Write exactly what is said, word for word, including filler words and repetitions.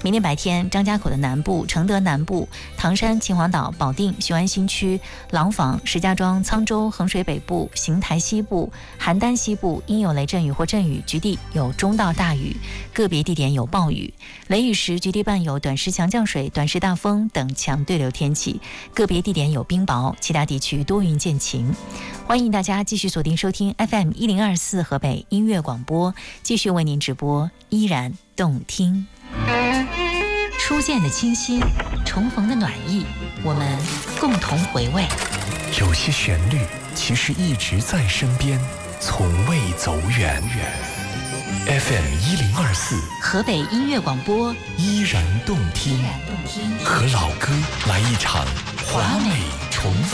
明天白天，张家口的南部、承德南部、唐山、秦皇岛、保定、雄安新区、廊坊、石家庄、沧州、衡水北部、邢台西部、邯郸西部应有雷阵雨或阵雨，局地有中到大雨，个别地点有暴雨。雷雨时，局地伴有短时强降水、短时大风等强对流天气，个别地点有冰雹，其他地区多云见晴。欢迎大家继续锁定收听 F M 一零二四河北音乐广播，继续为您直播，依然动听。初见的清新，重逢的暖意，我们共同回味。 有些旋律其实一直在身边，从未走远。F M 一零二四河北音乐广播， 依然动听，和老歌来一场华美重逢。